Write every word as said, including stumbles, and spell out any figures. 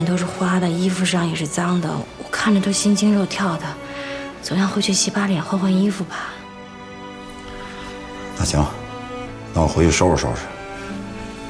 都是花的，衣服上也是脏的，我看着都心惊肉跳的。总要回去洗把脸，换换衣服吧。 那行，那我回去收拾收拾。